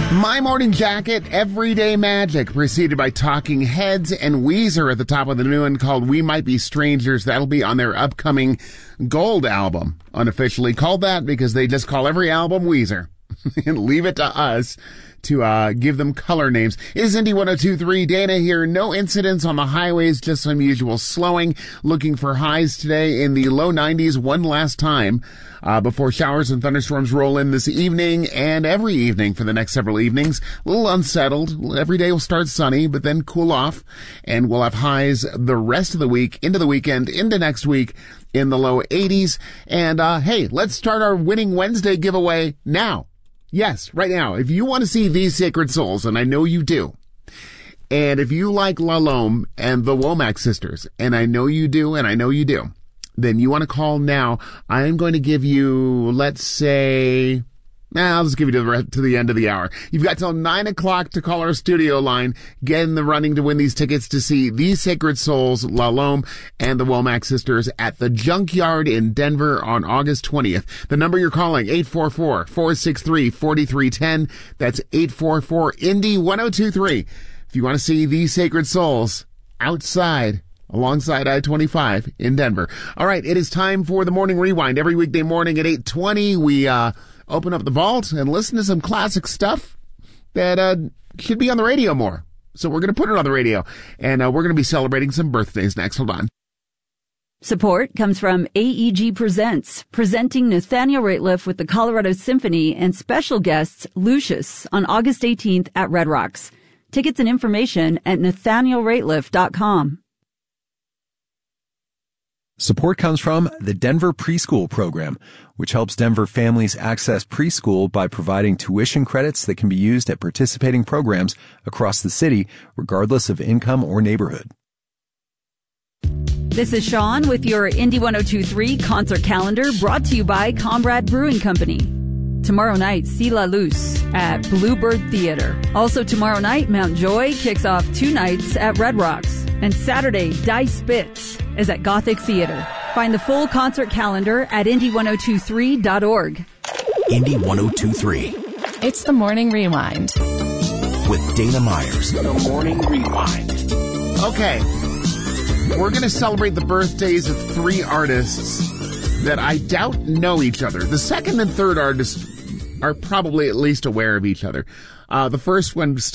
My Morning Jacket, Everyday Magic, preceded by Talking Heads and Weezer at the top of the new one called We Might Be Strangers. That'll be on their upcoming Gold album, unofficially called that because they just call every album Weezer. And leave it to us to give them color names. It is Indy 102.3. Dana here. No incidents on the highways, just some usual slowing. Looking for highs today in the low 90s one last time before showers and thunderstorms roll in this evening and every evening for the next several evenings. A little unsettled. Every day will start sunny, but then cool off. And we'll have highs the rest of the week, into the weekend, into next week in the low 80s. And hey, let's start our Winning Wednesday giveaway now. Yes, right now. If you want to see These Sacred Souls, and I know you do, and if you like La Lome and the Womack Sisters, and I know you do, then you want to call now. I'm going to give you, let's say, I'll just give you to the end of the hour. You've got till 9 o'clock to call our studio line, get in the running to win these tickets to see These Sacred Souls, La Lome, and the Womack Sisters at the Junkyard in Denver on August 20th. The number you're calling, 844-463-4310. That's 844-INDY-1023. If you want to see These Sacred Souls outside, alongside I-25 in Denver. All right, it is time for the Morning Rewind. Every weekday morning at 8:20, we open up the vault and listen to some classic stuff that should be on the radio more. So we're going to put it on the radio, and we're going to be celebrating some birthdays next. Hold on. Support comes from AEG Presents, presenting Nathaniel Rateliff with the Colorado Symphony and special guests Lucius on August 18th at Red Rocks. Tickets and information at nathanielrateliff.com. Support comes from the Denver Preschool Program, which helps Denver families access preschool by providing tuition credits that can be used at participating programs across the city, regardless of income or neighborhood. This is Sean with your Indy 102.3 concert calendar, brought to you by Comrade Brewing Company. Tomorrow night, See La Luz at Bluebird Theater. Also tomorrow night, Mount Joy kicks off 2 nights at Red Rocks. And Saturday, Die Spitz is at Gothic Theater. Find the full concert calendar at indy1023.org. Indy 102.3. It's the Morning Rewind. With Dana Myers. The Morning Rewind. Okay. We're going to celebrate the birthdays of 3 artists that I doubt know each other. The second and third artists are probably at least aware of each other. The first one